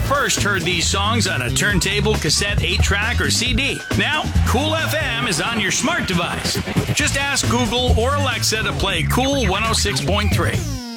first heard these songs on a turntable, cassette, 8-track, or CD. Now, Cool FM is on your smart device. Just ask Google or Alexa to play Cool 106.3.